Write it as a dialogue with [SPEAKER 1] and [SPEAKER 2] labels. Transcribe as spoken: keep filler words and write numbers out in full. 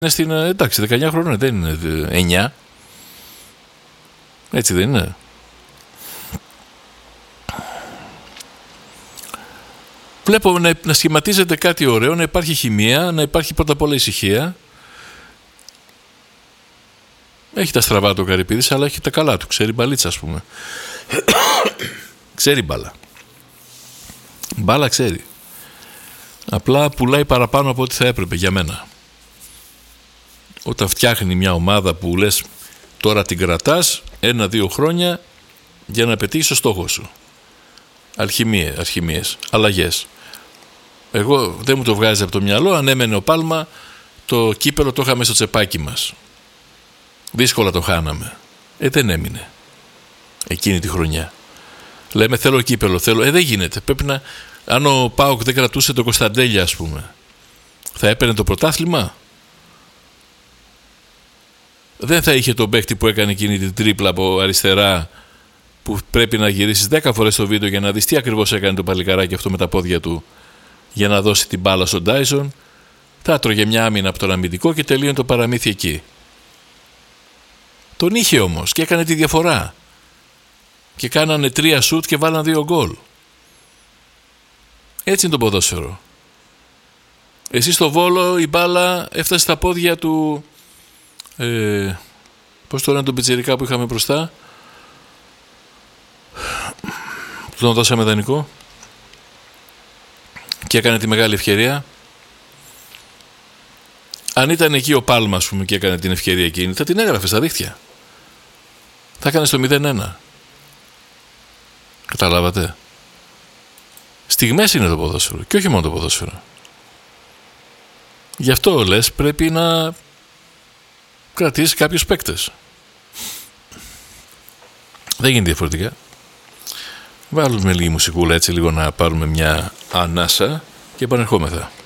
[SPEAKER 1] Είναι στην, εντάξει, δεκαεννιά χρόνια δεν είναι εννιά. Έτσι δεν είναι? Βλέπω να, να σχηματίζεται κάτι ωραίο, να υπάρχει χημεία, να υπάρχει πρώτα απ' όλα ησυχία. Έχει τα στραβά του ο Καρυπίδης, αλλά έχει τα καλά του. Ξέρει μπαλίτσα, ας πούμε. Ξέρει μπάλα. Μπάλα ξέρει. Απλά πουλάει παραπάνω από ό,τι θα έπρεπε για μένα. Όταν φτιάχνει μια ομάδα που λες τώρα την κρατάς ένα-δύο χρόνια για να πετύχεις το στόχο σου. Αλχημίες, αλχημίες, αλλαγές. Εγώ δεν μου το βγάζει από το μυαλό. Αν έμενε ο Πάλμα, το κύπελο το είχαμε στο τσεπάκι μας. Δύσκολα το χάναμε. Ε, δεν έμεινε εκείνη τη χρονιά. Λέμε θέλω κύπελο, θέλω. Ε, δεν γίνεται. Πρέπει να... Αν ο ΠΑΟΚ δεν κρατούσε τον Κωνσταντέλια, ας πούμε, θα έπαιρνε το πρωτάθλημα? Δεν θα είχε τον παίχτη που έκανε εκείνη την τρίπλα από αριστερά, που πρέπει να γυρίσεις δέκα φορές το βίντεο για να δεις τι ακριβώς έκανε το παλικαράκι αυτό με τα πόδια του για να δώσει την μπάλα στον Τάισον. Θα έτρωγε μια άμυνα από τον αμυντικό και τελείωνε το παραμύθι εκεί. Τον είχε όμως και έκανε τη διαφορά. Και κάνανε τρία σουτ και βάλαν δύο γκολ. Έτσι είναι το ποδόσφαιρο. Εσύ στο Βόλο η μπάλα έφτασε στα πόδια του... Ε, πώς το λένε τον πιτσιρικά που είχαμε μπροστά, που τον δώσαμε δανεικό και έκανε τη μεγάλη ευκαιρία. Αν ήταν εκεί ο Πάλμα, ας πούμε, και έκανε την ευκαιρία εκείνη, θα την έγραφε στα δίχτυα. Θα έκανε στο μηδέν ένα. Καταλάβατε? Στιγμές είναι το ποδόσφαιρο και όχι μόνο το ποδόσφαιρο. Γι' αυτό λες πρέπει να κρατήσεις κάποιους παίκτες. Δεν γίνεται διαφορετικά. Βάλουμε λίγη μουσικούλα έτσι λίγο να πάρουμε μια ανάσα και επανερχόμεθα.